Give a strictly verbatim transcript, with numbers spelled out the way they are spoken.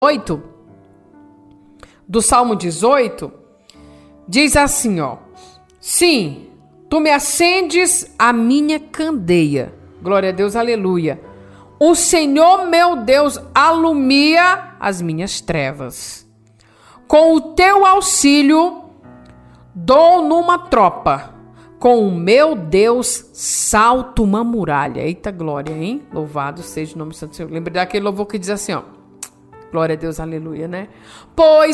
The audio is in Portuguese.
oito, do Salmo dezoito, diz assim, ó. Sim, tu me acendes a minha candeia. Glória a Deus, aleluia. O Senhor meu Deus alumia as minhas trevas. Com o teu auxílio, dou numa tropa. Com o meu Deus, salto uma muralha. Eita glória, hein? Louvado seja o nome do Santo Senhor. Lembre daquele louvor que diz assim, ó. Glória a Deus, aleluia, né? Pois